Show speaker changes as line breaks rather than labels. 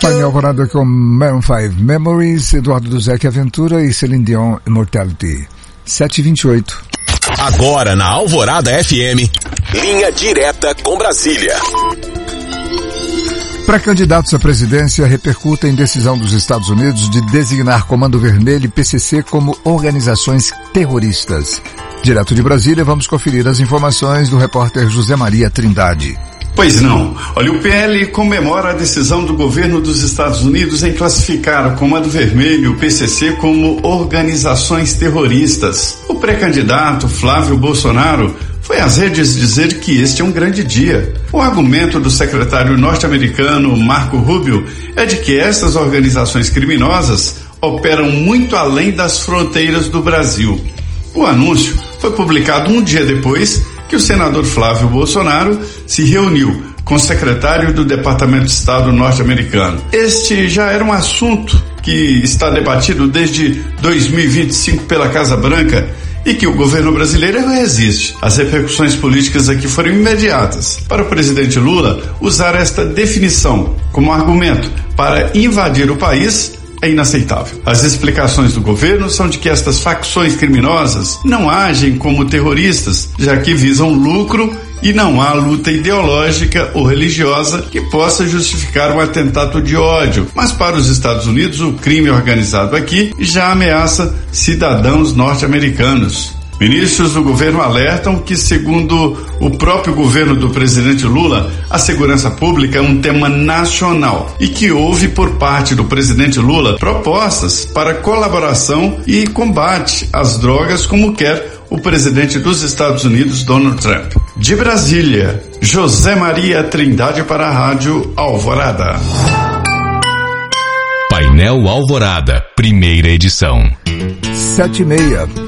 Painel Alvorada com Maroon 5 Memories, Eduardo Duzec Aventura e Celine Dion Immortality. 7h28.
Agora na Alvorada FM, linha direta com Brasília.
Pré-candidatos à presidência repercutem decisão dos Estados Unidos de designar Comando Vermelho e PCC como organizações terroristas. Direto de Brasília, vamos conferir as informações do repórter José Maria Trindade.
Pois não. Olha, o PL comemora a decisão do governo dos Estados Unidos em classificar o Comando Vermelho e o PCC como organizações terroristas. O pré-candidato Flávio Bolsonaro foi às redes dizer que este é um grande dia. O argumento do secretário norte-americano Marco Rubio é de que essas organizações criminosas operam muito além das fronteiras do Brasil. O anúncio foi publicado um dia depois que o senador Flávio Bolsonaro se reuniu com o secretário do Departamento de Estado norte-americano. Este já era um assunto que está debatido desde 2025 pela Casa Branca e que o governo brasileiro resiste. As repercussões políticas aqui foram imediatas. Para o presidente Lula, usar esta definição como argumento para invadir o país é inaceitável. As explicações do governo são de que estas facções criminosas não agem como terroristas, já que visam lucro e não há luta ideológica ou religiosa que possa justificar um atentado de ódio. Mas para os Estados Unidos, o crime organizado aqui já ameaça cidadãos norte-americanos. Ministros do governo alertam que, segundo o próprio governo do presidente Lula, a segurança pública é um tema nacional e que houve por parte do presidente Lula propostas para colaboração e combate às drogas, como quer o presidente dos Estados Unidos, Donald Trump. De Brasília, José Maria Trindade para a Rádio Alvorada.
Painel Alvorada, primeira edição.
7h30.